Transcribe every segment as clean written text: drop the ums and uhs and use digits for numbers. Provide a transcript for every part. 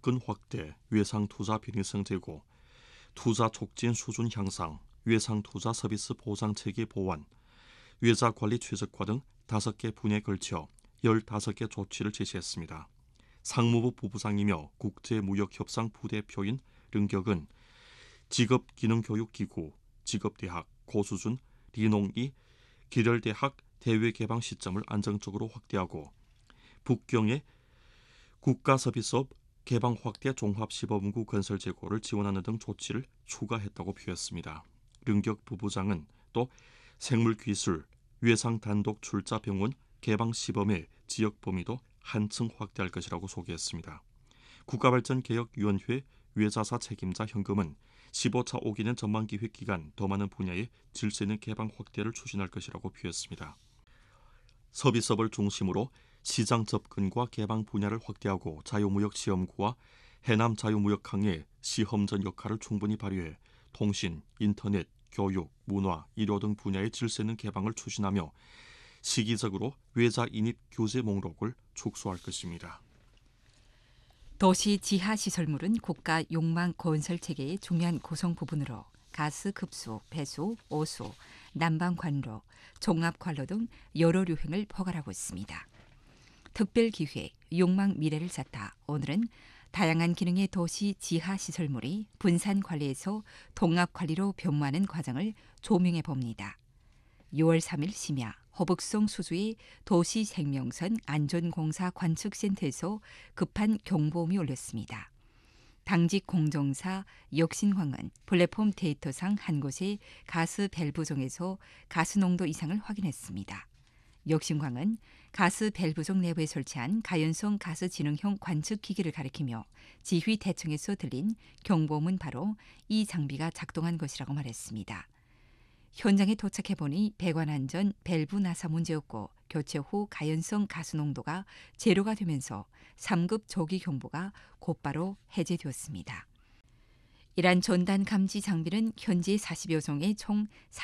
접근 확대, 외상 투자 편의성 제고, 투자 촉진 수준 향상, 외상 투자 서비스 보상 체계 보완, 외자 관리 최적화 등 5개 분야에 걸쳐 15개 조치를 제시했습니다. 상무부 부부장이며 국제무역협상 부대표인 른격은 직업기능교육기구, 직업대학, 고수준, 리농이 기렬대학 대외 개방 시점을 안정적으로 확대하고 북경의 국가서비스업 개방 확대 종합시범구 건설 재고를 지원하는 등 조치를 추가했다고 표했습니다. 른격 부부장은 또 생물기술, 외상 단독 출자 병원 개방 시범의 지역 범위도 한층 확대할 것이라고 소개했습니다. 국가발전개혁위원회 외자사 책임자 현금은 15차 5기년 전망기획 기간 더 많은 분야의 질서 있는 개방 확대를 추진할 것이라고 표했습니다. 서비스업을 중심으로 시장 접근과 개방 분야를 확대하고 자유무역시험구와 해남 자유무역항의 시험전 역할을 충분히 발휘해 통신, 인터넷, 교육, 문화, 의료 등 분야의 질서 있는 개방을 추진하며 시기적으로 외자 인입 규제 목록을 축소할 것입니다. 도시 지하 시설물은 국가 욕망 건설 체계의 중요한 구성 부분으로 가스 급수, 배수, 오수, 난방 관로, 종합 관로 등 여러 류행을 포괄하고 있습니다. 특별기획 욕망 미래를 쌓다 오늘은 다양한 기능의 도시 지하 시설물이 분산 관리에서 통합 관리로 변모하는 과정을 조명해 봅니다. 6월 3일 심야 호북성 수주의 도시생명선 안전공사 관측센터에서 급한 경보음이 울렸습니다. 당직 공정사 역신황은 플랫폼 데이터상 한 곳의 가스 밸브종에서 가스 농도 이상을 확인했습니다. 역신황은 가스 밸브종 내부에 설치한 가연성 가스 지능형 관측 기기를 가리키며 지휘 대청에서 들린 경보음은 바로 이 장비가 작동한 것이라고 말했습니다. 현장에 도착해보니 배관 안전 밸브 나사 문제였고 교체 후 가연성 가스 농도가 제로가 되면서 3급 조기 경보가 곧바로 해제되었습니다. 이란 전단 감지 장비는 현재 40여 종의 총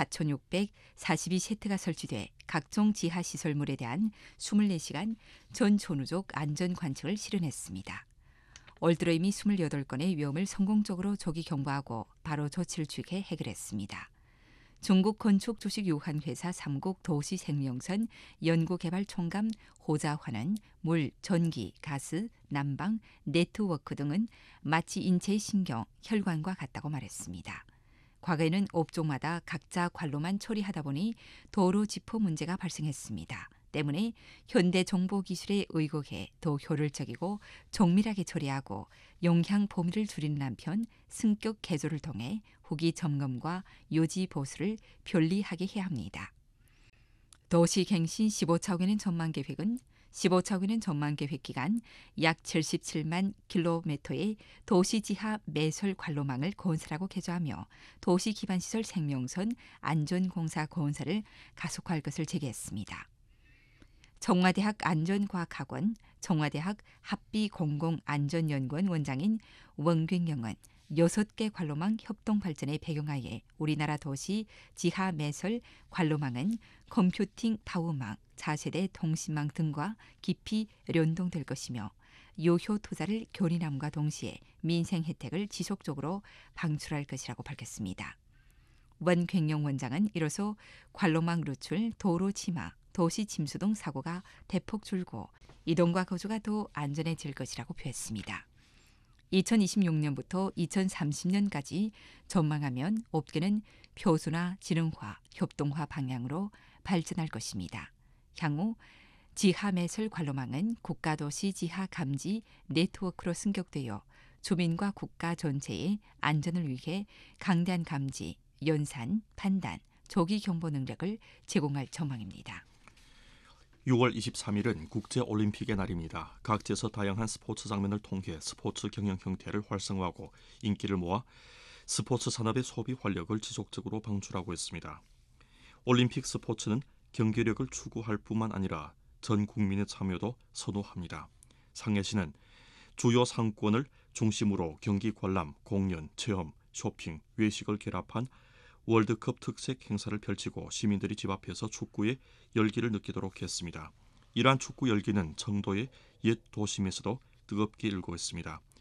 4,642세트가 설치돼 각종 지하 시설물에 대한 24시간 전전후족 안전 관측을 실현했습니다. 올 들어 이미 28건의 위험을 성공적으로 조기 경보하고 바로 조치를 취해 해결했습니다. 중국 건축 주식 유한 회사 삼국 도시생명선 연구개발 총감 호자환은 물, 전기, 가스, 난방, 네트워크 등은 마치 인체의 신경, 혈관과 같다고 말했습니다. 과거에는 업종마다 각자 관로만 처리하다 보니 도로 지포 문제가 발생했습니다. 때문에 현대 정보기술에 의거해 더 효율적이고 정밀하게 처리하고 영향 범위를 줄이는 한편 승격 개조를 통해 후기 점검과 요지 보수를 편리하게 해야 합니다. 도시갱신 15차원의 전망계획은 15차원의 전망계획 기간 약 77만 킬로미터의 도시지하 매설 관로망을 건설하고 개조하며 도시기반시설 생명선 안전공사 건설을 가속화할 것을 제기했습니다. 청와대학 안전과학학원, 청와대학 합비공공안전연구원 원장인 원균영은 6개 관로망 협동 발전의 배경하에 우리나라 도시 지하 매설 관로망은 컴퓨팅 파워망, 차세대 통신망 등과 깊이 연동될 것이며 요효 투자를 견인함과 동시에 민생 혜택을 지속적으로 방출할 것이라고 밝혔습니다. 원균영 원장은 이로써 관로망 루출, 도로 침하, 도시 침수 등 사고가 대폭 줄고 이동과 거주가 더 안전해질 것이라고 표했습니다. 2026년부터 2030년까지 전망하면 업계는 표준화, 지능화, 협동화 방향으로 발전할 것입니다. 향후 지하 매설 관로망은 국가도시 지하 감지 네트워크로 승격되어 주민과 국가 전체의 안전을 위해 강단 감지, 연산, 판단, 조기 경보 능력을 제공할 전망입니다. 6월 23일은 국제올림픽의 날입니다. 각지에서 다양한 스포츠 장면을 통해 스포츠 경영 형태를 활성화하고 인기를 모아 스포츠 산업의 소비 활력을 지속적으로 방출하고 있습니다. 올림픽 스포츠는 경기력을 추구할 뿐만 아니라 전 국민의 참여도 선호합니다. 상해시는 주요 상권을 중심으로 경기 관람, 공연, 체험, 쇼핑, 외식을 결합한 월드컵 특색 행사를 펼치고 시민들이 집 앞에서 축구의 열기를 느끼도록 했습니다. 이러한 축구 열기는 청도의 옛 도심에서도 뜨겁게 일고 있습니다.